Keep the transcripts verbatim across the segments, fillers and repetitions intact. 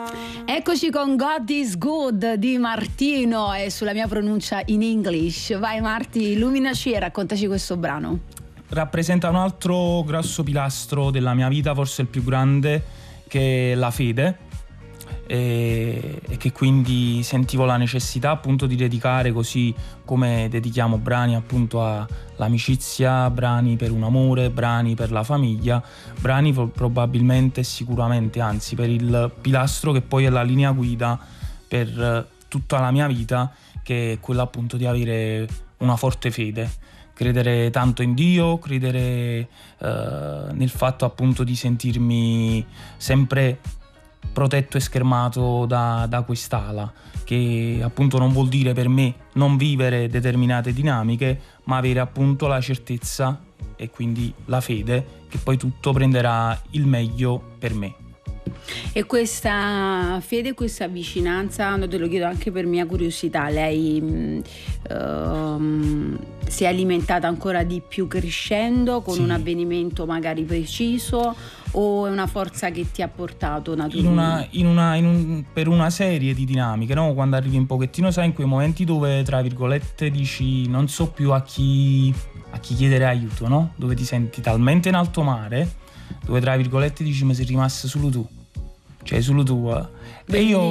Eccoci con God is Good di Martino e sulla mia pronuncia in English. Vai Marti, illuminaci e raccontaci questo brano. Rappresenta un altro grosso pilastro della mia vita, forse il più grande, che è la fede, e, e che quindi sentivo la necessità appunto di dedicare, così come dedichiamo brani appunto all'amicizia, brani per un amore, brani per la famiglia, brani probabilmente, sicuramente, anzi per il pilastro che poi è la linea guida per tutta la mia vita, che è quella appunto di avere una forte fede, credere tanto in Dio, credere eh, nel fatto appunto di sentirmi sempre protetto e schermato da, da quest'ala, che appunto non vuol dire per me non vivere determinate dinamiche, ma avere appunto la certezza e quindi la fede che poi tutto prenderà il meglio per me. E questa fede, questa vicinanza, te lo chiedo anche per mia curiosità, lei mh, uh, si è alimentata ancora di più crescendo con sì. un avvenimento magari preciso, o è una forza che ti ha portato naturalmente? In una, in una, in un, per una serie di dinamiche, no? Quando arrivi un pochettino, sai, in quei momenti dove tra virgolette dici non so più a chi, a chi chiedere aiuto, no? Dove ti senti talmente in alto mare, dove tra virgolette dici ma sei rimasto solo tu, cioè solo tu. E io,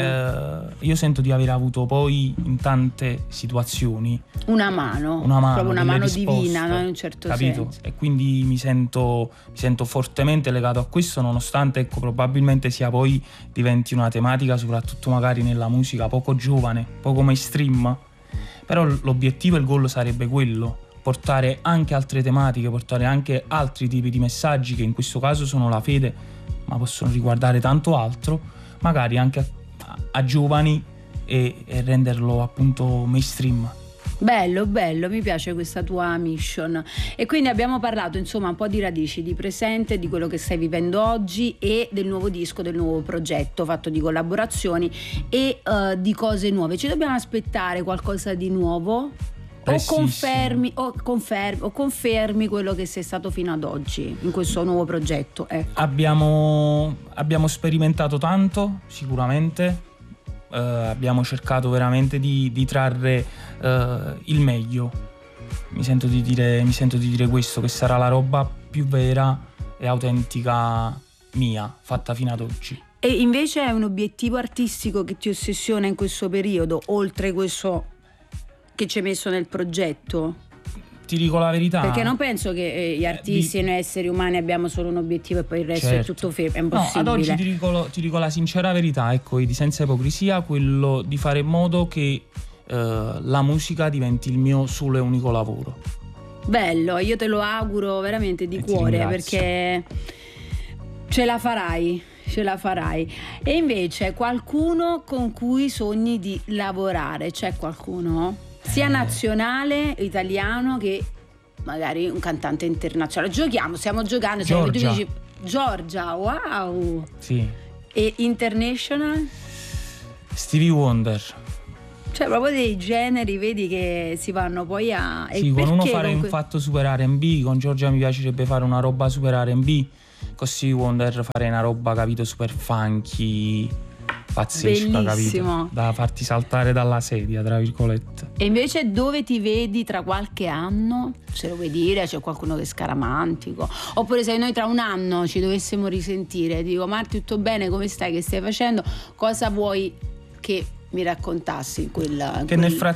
eh, io sento di aver avuto poi in tante situazioni una mano, una mano, proprio una mano risposte, divina, no? In un certo capito? senso. E quindi mi sento, mi sento fortemente legato a questo, nonostante ecco probabilmente sia poi diventi una tematica, soprattutto magari nella musica, poco giovane, poco mainstream. Però l'obiettivo e il goal sarebbe quello: portare anche altre tematiche, portare anche altri tipi di messaggi, che in questo caso sono la fede, ma possono riguardare tanto altro, magari anche a, a giovani, e, e renderlo appunto mainstream. Bello, bello, mi piace questa tua mission. E quindi abbiamo parlato insomma un po' di radici, di presente, di quello che stai vivendo oggi e del nuovo disco, del nuovo progetto fatto di collaborazioni e uh, di cose nuove. Ci dobbiamo aspettare qualcosa di nuovo? O confermi, o, confermi, o confermi quello che sei stato fino ad oggi in questo nuovo progetto? Ecco. Abbiamo, abbiamo sperimentato tanto, sicuramente. Uh, abbiamo cercato veramente di, di trarre uh, il meglio. Mi sento di dire, mi sento di dire questo, che sarà la roba più vera e autentica mia, fatta fino ad oggi. E invece è un obiettivo artistico che ti ossessiona in questo periodo, oltre questo che ci hai messo nel progetto? Ti dico la verità, perché non penso che eh, gli artisti e eh, noi esseri umani abbiamo solo un obiettivo e poi il resto certo. è tutto fermo, è impossibile. No, ad oggi ti dico, ti dico la sincera verità, ecco, di senza ipocrisia, quello di fare in modo che eh, la musica diventi il mio solo e unico lavoro. Bello, io te lo auguro veramente di e cuore, perché ce la farai. Ce la farai. E invece qualcuno con cui sogni di lavorare? C'è qualcuno? Sia nazionale, italiano, che magari un cantante internazionale. Giochiamo, stiamo giocando. Giorgia. Tu dici Giorgia, wow. Sì. E international? Stevie Wonder. Cioè proprio dei generi, vedi, che si vanno poi a... Sì, con uno fare un que... fatto super R and B, con Giorgia mi piacerebbe fare una roba super R and B, con Stevie Wonder fare una roba, capito, super funky, pazzesca, bellissimo, capito? Da farti saltare dalla sedia, tra virgolette. E invece dove ti vedi tra qualche anno? Se lo vuoi dire, c'è qualcuno che è scaramantico? Oppure se noi tra un anno ci dovessimo risentire, ti dico Marti, tutto bene, come stai, che stai facendo, cosa vuoi che mi raccontassi in quella... Che nel frattempo